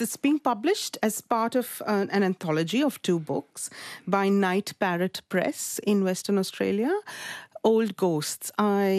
books. It's being published as part of an anthology of 2 books by Night Parrot Press in Western Australia. Old Ghosts.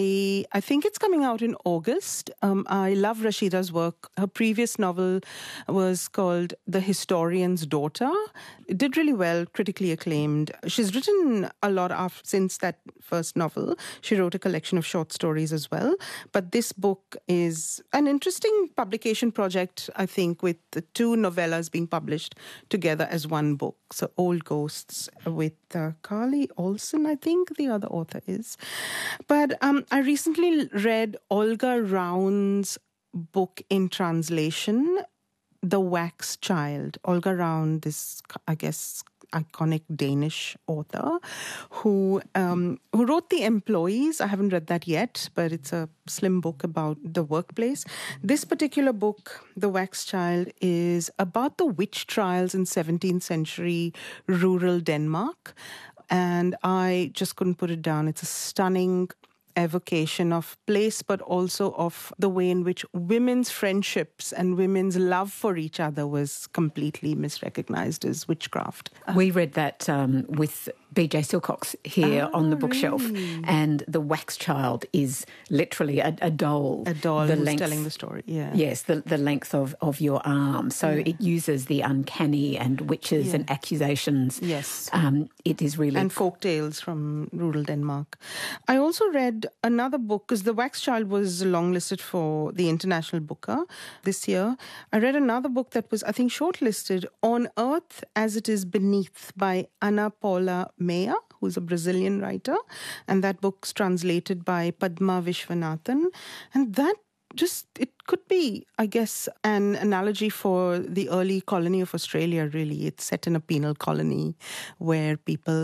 I think it's coming out in August. I love Rashida's work. Her previous novel was called The Historian's Daughter. It did really well, critically acclaimed. She's written a lot since that first novel. She wrote a collection of short stories as well. But this book is an interesting publication project, I think, with the 2 novellas being published together as one book. So Old Ghosts with Carly Olsen, I think the other author is. But I recently read Olga Raun's book in translation, The Wax Child. Olga Raun, this, I guess, iconic Danish author who wrote The Employees. I haven't read that yet, but it's a slim book about the workplace. This particular book, The Wax Child, is about the witch trials in 17th century rural Denmark. And I just couldn't put it down. It's a stunning evocation of place, but also of the way in which women's friendships and women's love for each other was completely misrecognized as witchcraft. We read that with B.J. Silcox here on the bookshelf, really? And The Wax Child is literally a doll. A doll who's telling the story, yeah. Yes, the length of your arm. So it uses the uncanny and witches and accusations. Yes. It is really... And folk tales from rural Denmark. I also read another book, because The Wax Child was longlisted for the International Booker this year. I read another book that was, I think, shortlisted, On Earth as It Is Beneath by Ana Paula Meia, who's a Brazilian writer. And that book's translated by Padma Vishwanathan. And that it could be, I guess, an analogy for the early colony of Australia, really. It's set in a penal colony where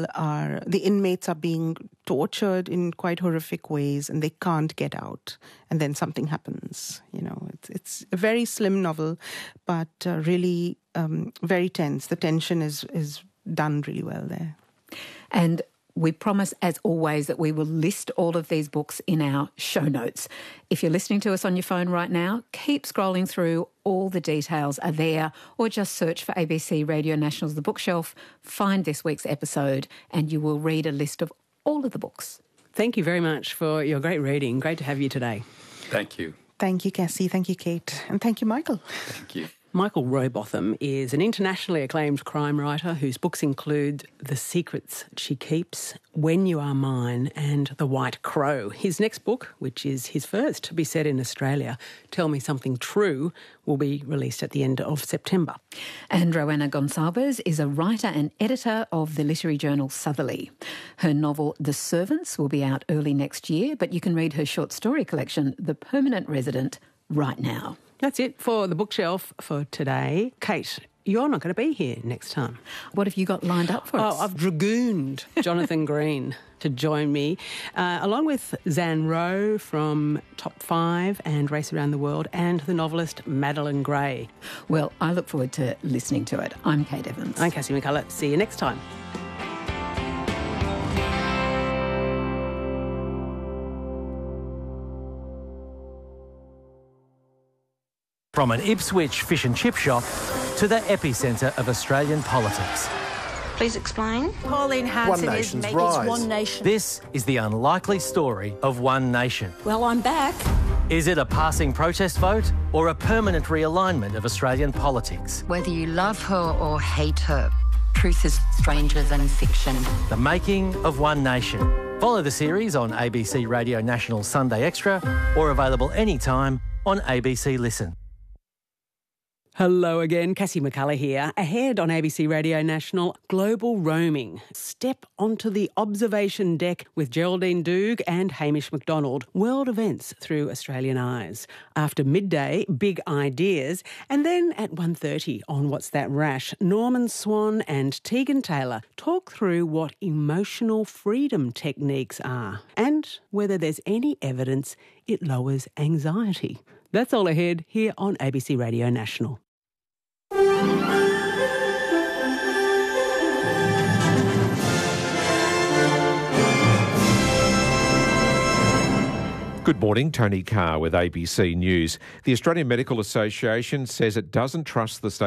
the inmates are being tortured in quite horrific ways and they can't get out. And then something happens. It's a very slim novel, but really very tense. The tension is done really well there. And we promise, as always, that we will list all of these books in our show notes. If you're listening to us on your phone right now, keep scrolling through. All the details are there, or just search for ABC Radio National's The Bookshelf, find this week's episode, and you will read a list of all of the books. Thank you very much for your great reading. Great to have you today. Thank you. Thank you, Cassie. Thank you, Kate. And thank you, Michael. Thank you. Michael Robotham is an internationally acclaimed crime writer whose books include The Secrets She Keeps, When You Are Mine and The White Crow. His next book, which is his first to be set in Australia, Tell Me Something True, will be released at the end of September. And Rowena Gonsalves is a writer and editor of the literary journal Southerly. Her novel The Servants will be out early next year, but you can read her short story collection, The Permanent Resident, right now. That's it for The Bookshelf for today. Kate, you're not going to be here next time. What have you got lined up for us? I've dragooned Jonathan Green to join me, along with Zan Rowe from Top 5 and Race Around the World, and the novelist Madeline Gray. Well, I look forward to listening to it. I'm Kate Evans. I'm Cassie McCullough. See you next time. From an Ipswich fish and chip shop to the epicentre of Australian politics. Please explain. Pauline Hanson is making One Nation. This is the unlikely story of One Nation. Well, I'm back. Is it a passing protest vote or a permanent realignment of Australian politics? Whether you love her or hate her, truth is stranger than fiction. The making of One Nation. Follow the series on ABC Radio National Sunday Extra or available anytime on ABC Listen. Hello again, Cassie McCullough here. Ahead on ABC Radio National, global roaming. Step onto the observation deck with Geraldine Doog and Hamish McDonald. World events through Australian eyes. After midday, big ideas. And then at 1:30 on What's That Rash, Norman Swan and Tegan Taylor talk through what emotional freedom techniques are and whether there's any evidence it lowers anxiety. That's all ahead here on ABC Radio National. Good morning, Tony Carr with ABC News. The Australian Medical Association says it doesn't trust the state